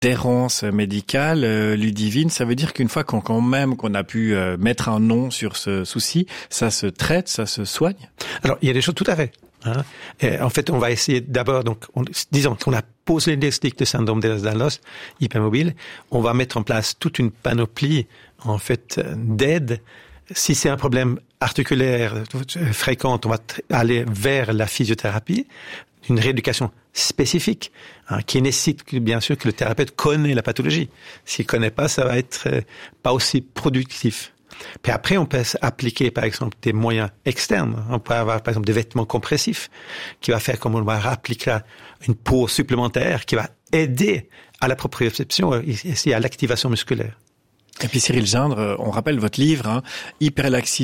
d'errance médicale, Ludivine, ça veut dire qu'une fois qu'on a pu mettre un nom sur ce souci, ça se traite, ça se soigne? Alors, il y a des choses tout à fait. Hein. Et en fait, on va essayer d'abord, disons qu'on a posé le diagnostic de syndrome d'Ehlers-Danlos hypermobile, on va mettre en place toute une panoplie, en fait, d'aides. Si c'est un problème articulaire fréquent, on va aller vers la physiothérapie, une rééducation spécifique, qui nécessite bien sûr que le thérapeute connaisse la pathologie. S'il connaît pas, ça va être pas aussi productif. Puis après, on peut appliquer, par exemple, des moyens externes. On peut avoir, par exemple, des vêtements compressifs qui va faire comme on va appliquer une peau supplémentaire qui va aider à la proprioception et à l'activation musculaire. Et puis Cyril Gindre, on rappelle votre livre, Hyperlax,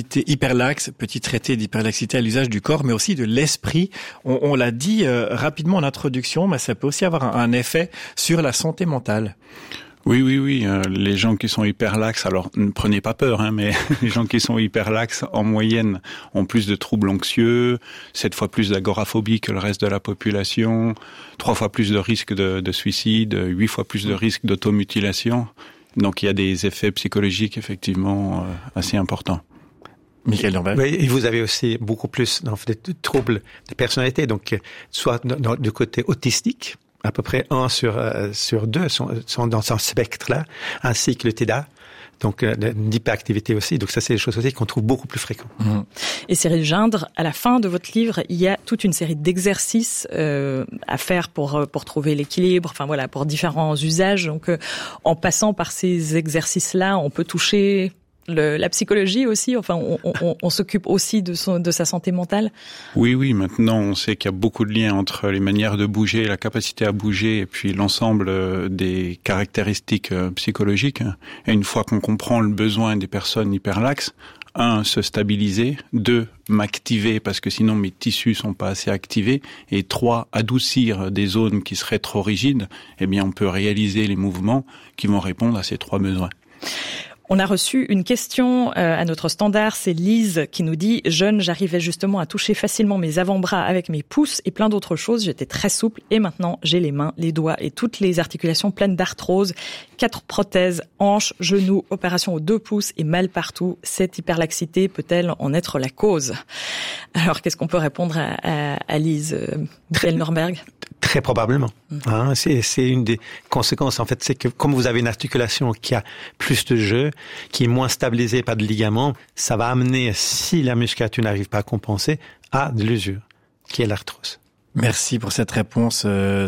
petit traité d'hyperlaxité à l'usage du corps, mais aussi de l'esprit. On l'a dit rapidement en introduction, mais ça peut aussi avoir un effet sur la santé mentale. Oui. Les gens qui sont hyperlaxes, alors ne prenez pas peur, mais les gens qui sont hyperlaxes, en moyenne, ont plus de troubles anxieux, 7 fois plus d'agoraphobie que le reste de la population, 3 fois plus de risques de suicide, 8 fois plus de risques d'automutilation. Donc il y a des effets psychologiques effectivement assez importants. Michael Lambert. Oui, et vous avez aussi beaucoup plus de troubles de personnalité, donc soit du côté autistique, à peu près 1 sur 2 sont dans ce spectre-là, ainsi que le TDA, donc d'hyperactivité aussi. Donc ça, c'est des choses aussi qu'on trouve beaucoup plus fréquentes. Mmh. Et Cyril Gindre, à la fin de votre livre, il y a toute une série d'exercices à faire pour trouver l'équilibre, enfin voilà, pour différents usages. Donc en passant par ces exercices-là, on peut toucher la psychologie aussi, enfin on s'occupe aussi de sa santé mentale. Oui, maintenant on sait qu'il y a beaucoup de liens entre les manières de bouger, la capacité à bouger et puis l'ensemble des caractéristiques psychologiques. Et une fois qu'on comprend le besoin des personnes hyperlaxes, 1, se stabiliser, 2, m'activer parce que sinon mes tissus sont pas assez activés, et 3, adoucir des zones qui seraient trop rigides, eh bien on peut réaliser les mouvements qui vont répondre à ces 3 besoins. On a reçu une question à notre standard, c'est Lise qui nous dit « Jeune, j'arrivais justement à toucher facilement mes avant-bras avec mes pouces et plein d'autres choses. J'étais très souple et maintenant j'ai les mains, les doigts et toutes les articulations pleines d'arthrose. 4 prothèses, hanches, genoux, opération aux 2 pouces et mal partout. Cette hyperlaxité peut-elle en être la cause ?» Alors, qu'est-ce qu'on peut répondre à Lise, Michael Norberg? Très probablement. C'est une des conséquences. En fait, c'est que comme vous avez une articulation qui a plus de jeu, qui est moins stabilisée par de ligaments, ça va amener, si la musculature n'arrive pas à compenser, à de l'usure, qui est l'arthrose. Merci pour cette réponse.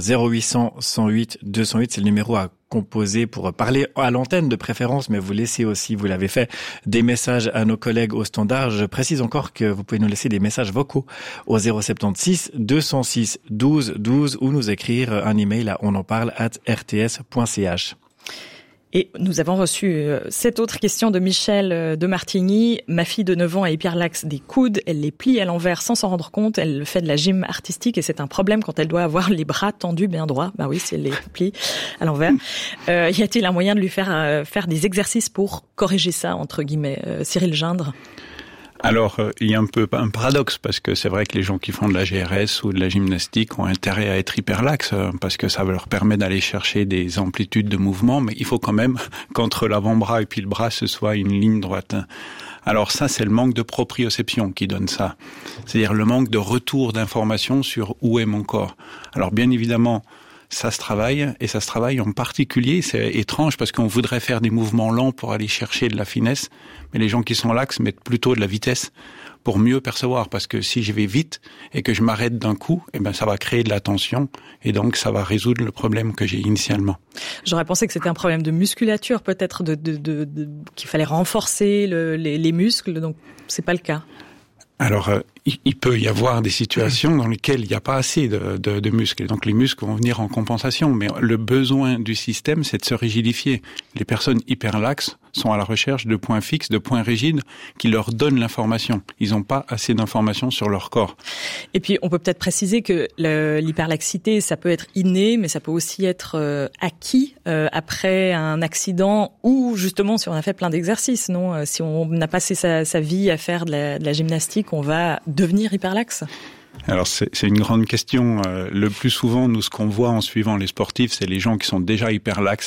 0800 108 208, c'est le numéro à composer pour parler à l'antenne de préférence, mais vous laissez aussi, vous l'avez fait, des messages à nos collègues au standard. Je précise encore que vous pouvez nous laisser des messages vocaux au 076 206 12 12 ou nous écrire un email à onenparle@rts.ch. Et nous avons reçu cette autre question de Michel de Martigny. Ma fille de 9 ans a hyperlaxe des coudes. Elle les plie à l'envers sans s'en rendre compte. Elle fait de la gym artistique et c'est un problème quand elle doit avoir les bras tendus bien droits. Bah oui, si elle les plie à l'envers. Y a-t-il un moyen de lui faire des exercices pour corriger ça, entre guillemets, Cyril Gindre? Alors, il y a un peu un paradoxe, parce que c'est vrai que les gens qui font de la GRS ou de la gymnastique ont intérêt à être hyperlaxes, parce que ça leur permet d'aller chercher des amplitudes de mouvement, mais il faut quand même qu'entre l'avant-bras et puis le bras, ce soit une ligne droite. Alors ça, c'est le manque de proprioception qui donne ça. C'est-à-dire le manque de retour d'information sur où est mon corps. Alors bien évidemment, ça se travaille, et ça se travaille en particulier, c'est étrange parce qu'on voudrait faire des mouvements lents pour aller chercher de la finesse, mais les gens qui sont laxes mettent plutôt de la vitesse pour mieux percevoir, parce que si je vais vite et que je m'arrête d'un coup, eh ben ça va créer de la tension et donc ça va résoudre le problème que j'ai initialement. J'aurais pensé que c'était un problème de musculature, peut-être qu'il fallait renforcer les muscles, donc c'est pas le cas. Alors, il peut y avoir des situations dans lesquelles il n'y a pas assez de muscles. Et donc, les muscles vont venir en compensation. Mais le besoin du système, c'est de se rigidifier. Les personnes hyperlaxes sont à la recherche de points fixes, de points rigides qui leur donnent l'information. Ils n'ont pas assez d'informations sur leur corps. Et puis, on peut peut-être préciser que l'hyperlaxité, ça peut être inné, mais ça peut aussi être acquis après un accident ou justement si on a fait plein d'exercices, non ? Si on a passé sa vie à faire de la gymnastique, on va devenir hyperlaxe ? Alors c'est une grande question. Le plus souvent, nous, ce qu'on voit en suivant les sportifs, c'est les gens qui sont déjà hyperlaxes